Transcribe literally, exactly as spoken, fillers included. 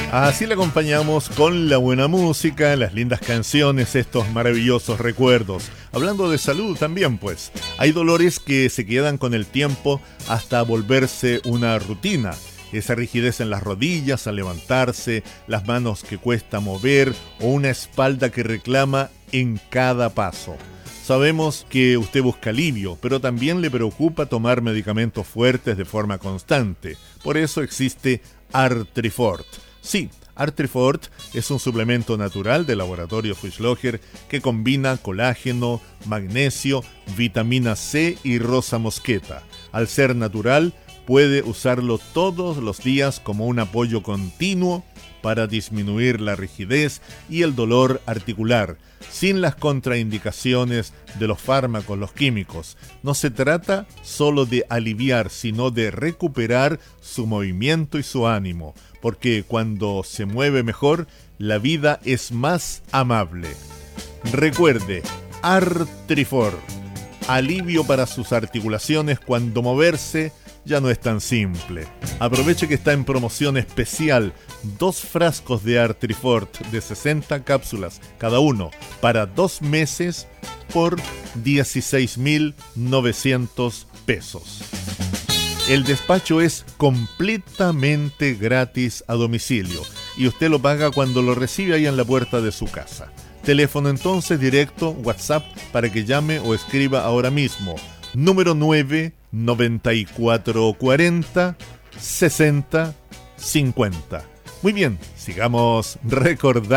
Así le acompañamos con la buena música, las lindas canciones, estos maravillosos recuerdos. Hablando de salud también, pues, hay dolores que se quedan con el tiempo hasta volverse una rutina. Esa rigidez en las rodillas al levantarse, las manos que cuesta mover o una espalda que reclama en cada paso. Sabemos que usted busca alivio, pero también le preocupa tomar medicamentos fuertes de forma constante. Por eso existe Artrifort. Sí, Artrifort es un suplemento natural del laboratorio Fischlocher que combina colágeno, magnesio, vitamina C y rosa mosqueta. Al ser natural, puede usarlo todos los días como un apoyo continuo para disminuir la rigidez y el dolor articular, sin las contraindicaciones de los fármacos, los químicos. No se trata solo de aliviar, sino de recuperar su movimiento y su ánimo, porque cuando se mueve mejor, la vida es más amable. Recuerde, Artrifort, alivio para sus articulaciones cuando moverse ya no es tan simple. Aproveche que está en promoción especial, dos frascos de Artrifort de sesenta cápsulas cada uno para dos meses por dieciséis mil novecientos pesos. El despacho es completamente gratis a domicilio y usted lo paga cuando lo recibe ahí en la puerta de su casa. Teléfono entonces directo, WhatsApp, para que llame o escriba ahora mismo. Número nueve noventa y cuatro cuarenta sesenta cincuenta. Muy bien, sigamos recordando.